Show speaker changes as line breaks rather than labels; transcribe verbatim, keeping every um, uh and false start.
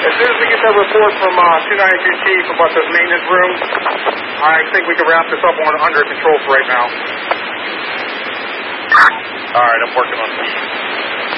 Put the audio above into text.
As soon as we get that report from uh, two ninety-two Chief about those maintenance rooms, I think we can wrap this up on under control for right now.
All right, I'm working on it.